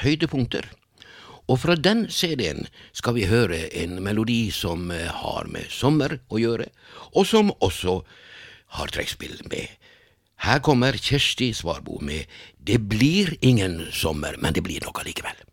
høydepunkter. Og fra den CD-en skal vi høre en melodi som har med sommer å gjøre, og som også har trekkspill med. Her kommer Kjersti Svarbo med «Det blir ingen sommer, men det blir noe likevel».